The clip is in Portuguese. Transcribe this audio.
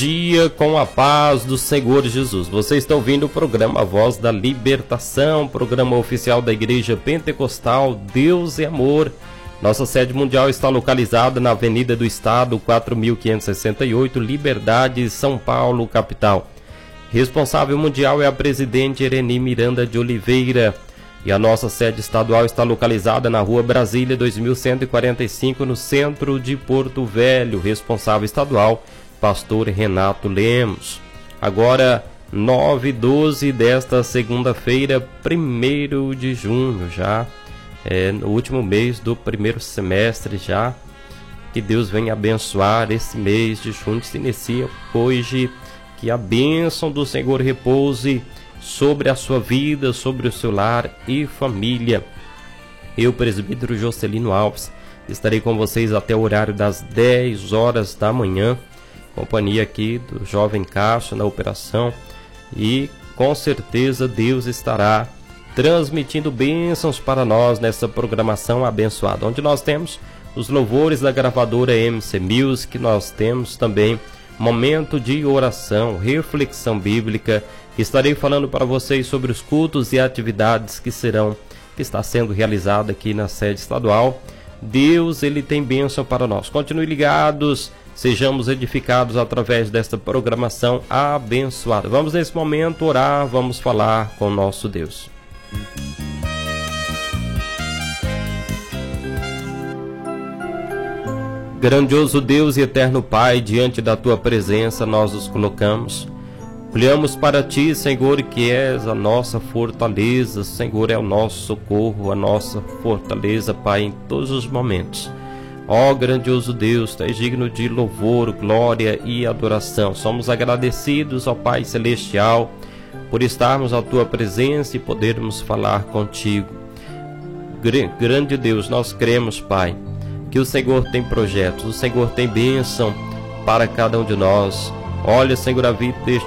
Dia com a paz do Senhor Jesus. Você está ouvindo o programa Voz da Libertação, programa oficial da Igreja Pentecostal Deus é Amor. Nossa sede mundial está localizada na Avenida do Estado, 4568, Liberdade, São Paulo, capital. Responsável mundial é a presidente Ereni Miranda de Oliveira. E a nossa sede estadual está localizada na Rua Brasília 2145, no centro de Porto Velho. Responsável estadual, pastor Renato Lemos. Agora, 9h12 desta segunda-feira, 1º de junho, já no último mês do primeiro semestre já. Que Deus venha abençoar esse mês de junho, se inicia hoje. Que a bênção do Senhor repouse sobre a sua vida, sobre o seu lar e família. Eu, presbítero Jocelino Alves, estarei com vocês até o horário das 10 horas da manhã. Companhia aqui do jovem Cássio na operação, e com certeza Deus estará transmitindo bênçãos para nós nessa programação abençoada, onde nós temos os louvores da gravadora MC Music, nós temos também momento de oração, reflexão bíblica. Estarei falando para vocês sobre os cultos e atividades que está sendo realizada aqui na sede estadual. Deus, ele tem bênção para nós. Continue ligados, sejamos edificados através desta programação abençoada. Vamos nesse momento orar, vamos falar com o nosso Deus. Grandioso Deus e eterno Pai, diante da Tua presença nós nos colocamos. Olhamos para Ti, Senhor, que és a nossa fortaleza. Senhor, é o nosso socorro, a nossa fortaleza, Pai, em todos os momentos. Ó grandioso Deus, Tu és digno de louvor, glória e adoração. Somos agradecidos, ó Pai Celestial, por estarmos à Tua presença e podermos falar contigo. Grande Deus, nós cremos, Pai, que o Senhor tem projetos, o Senhor tem bênção para cada um de nós. Olha, Senhor, a vida deste